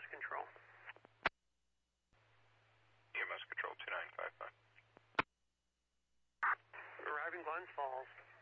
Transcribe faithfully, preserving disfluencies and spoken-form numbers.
control. E M S control two nine five five. Arriving Glens Falls.